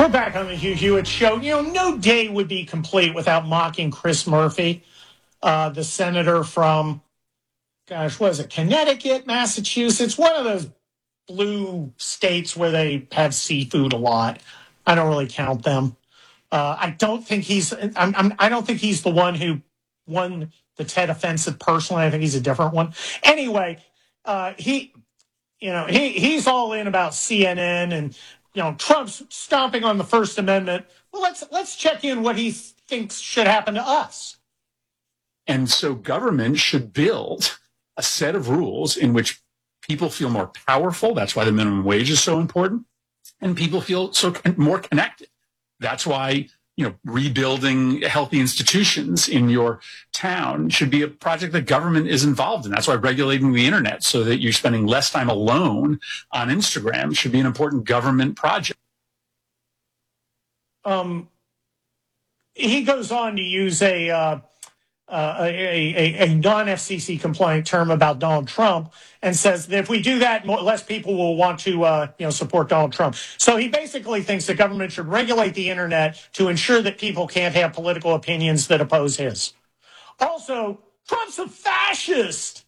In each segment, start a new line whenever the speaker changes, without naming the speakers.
We're back on the Hugh Hewitt Show. No day would be complete without mocking Chris Murphy, the senator from, Connecticut, Massachusetts, one of those blue states where they have seafood a lot. I don't really count them. I don't think he's. I don't think he's the one who won the Ted offensive personally. I think he's a different one. Anyway, he's all in about CNN and Trump's stomping on the First Amendment. Well, let's check in what he thinks should happen to us.
And so government should build a set of rules in which people feel more powerful. That's why the minimum wage is so important. And people feel more connected. That's why, rebuilding healthy institutions in your town should be a project that government is involved in. That's why regulating the internet so that you're spending less time alone on Instagram should be an important government project.
He goes on to use a non-FCC compliant term about Donald Trump and says that if we do that, less people will want to support Donald Trump. So he basically thinks the government should regulate the internet to ensure that people can't have political opinions that oppose his. Also, Trump's a fascist.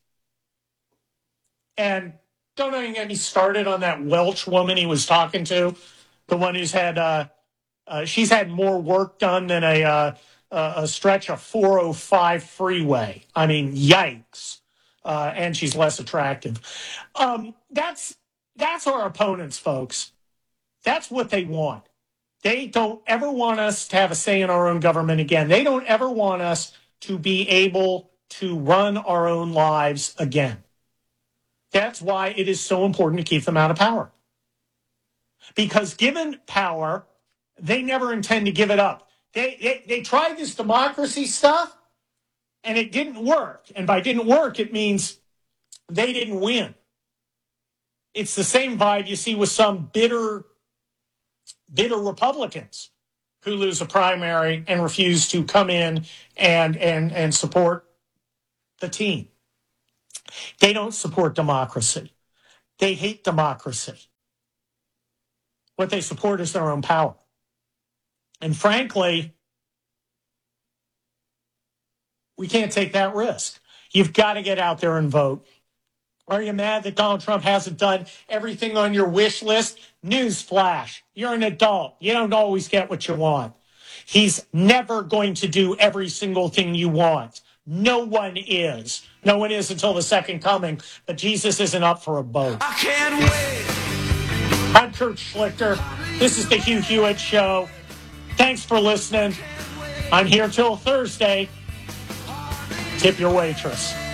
And don't even get me started on that Welch woman he was talking to, the one who's had she's had more work done than a stretch of 405 freeway. I mean, yikes. And she's less attractive. That's our opponents, folks. That's what they want. They don't ever want us to have a say in our own government again. They don't ever want us to be able to run our own lives again. That's why it is so important to keep them out of power. Because given power, they never intend to give it up. They tried this democracy stuff, and it didn't work. And by didn't work, it means they didn't win. It's the same vibe you see with some bitter Republicans who lose a primary and refuse to come in and support the team. They don't support democracy. They hate democracy. What they support is their own power. And frankly, we can't take that risk. You've got to get out there and vote. Are you mad that Donald Trump hasn't done everything on your wish list? Newsflash, you're an adult. You don't always get what you want. He's never going to do every single thing you want. No one is. No one is until the second coming. But Jesus isn't up for a vote. I can't wait. I'm Kurt Schlichter. This is the Hugh Hewitt Show. Thanks for listening. I'm here till Thursday. Tip your waitress.